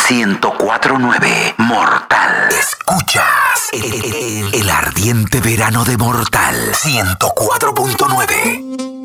104.9 Mortal. Escuchas el ardiente verano de Mortal 104.9.